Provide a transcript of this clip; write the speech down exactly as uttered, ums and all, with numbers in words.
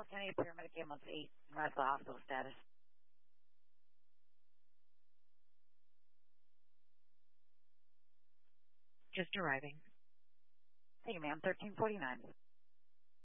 Dallas County paramedic ambulance eight, that's the hospital status. Just arriving. Thank you, ma'am. thirteen forty-nine.